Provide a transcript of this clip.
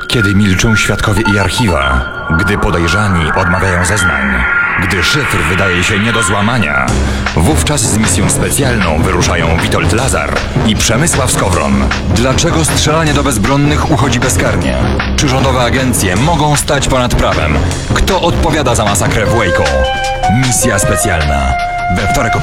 Kiedy milczą świadkowie i archiwa, gdy podejrzani odmawiają zeznań, gdy szyfr wydaje się nie do złamania, wówczas z misją specjalną wyruszają Witold Lazar i Przemysław Skowron. Dlaczego strzelanie do bezbronnych uchodzi bezkarnie? Czy rządowe agencje mogą stać ponad prawem? Kto odpowiada za masakrę w Waco? Misja specjalna. We wtorek o